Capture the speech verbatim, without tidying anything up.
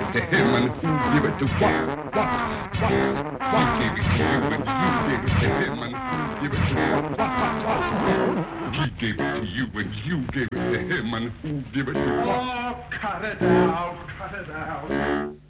it to him and who give it to what? What? What? What gave it to you and you gave it to him and who give it to what? What? What? What? He gave it to you and you gave it to him and who give it to what? Oh, cut it out, cut it out.